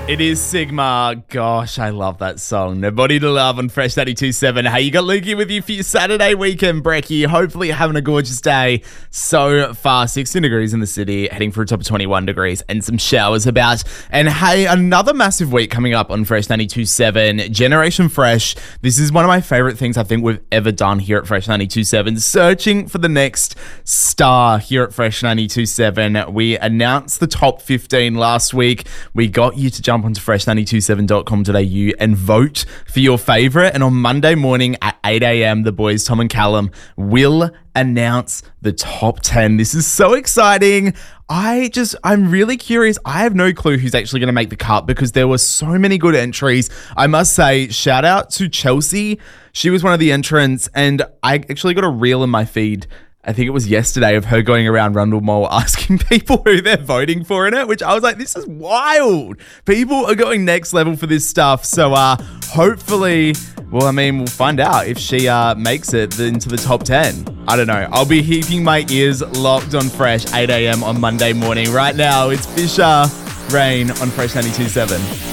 It is Sigma. Gosh, I love that song. Nobody to Love on Fresh 92.7. Hey, you got Lukey with you for your Saturday weekend, Brekkie. Hopefully you're having a gorgeous day. So far, 16 degrees in the city, heading for a top of 21 degrees and some showers about. And hey, another massive week coming up on Fresh 92.7. Generation Fresh. This is one of my favorite things I think we've ever done here at Fresh 92.7. Searching for the next star here at Fresh 92.7. We announced the top 15 last week. We got you to jump onto fresh927.com.au and vote for your favourite. And on Monday morning at 8 a.m, the boys, Tom and Callum, will announce the top 10. This is so exciting. I'm really curious. I have no clue who's actually going to make the cut because there were so many good entries. I must say, shout out to Chelsea. She was one of the entrants, and I actually got a reel in my feed, I think it was yesterday, of her going around Rundle Mall asking people who they're voting for in it, which I was like, this is wild. People are going next level for this stuff. So hopefully, we'll find out if she makes it into the top 10. I don't know. I'll be keeping my ears locked on Fresh 8 a.m. on Monday morning. Right now, it's Fisher Rain on Fresh 92.7.